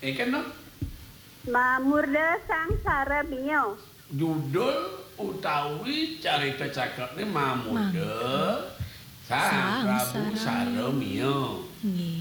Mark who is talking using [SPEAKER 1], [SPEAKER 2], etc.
[SPEAKER 1] Iki no
[SPEAKER 2] Mamurda sang Sarabinyo.
[SPEAKER 1] judul utawi carita cakepne Mamuda Sang Prabu Saremya.
[SPEAKER 3] Nggih.